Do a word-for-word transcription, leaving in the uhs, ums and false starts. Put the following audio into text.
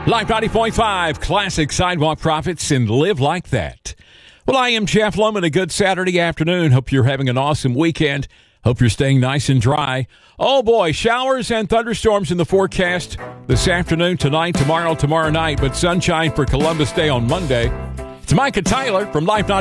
Life ninety point five, classic sidewalk prophets, and live like that. Well, I am Jeff Loman. A good Saturday afternoon. Hope you're having an awesome weekend. Hope you're staying nice and dry. Oh, boy, showers and thunderstorms in the forecast this afternoon, tonight, tomorrow, tomorrow night, but sunshine for Columbus Day on Monday. It's Micah Tyler from Life ninety.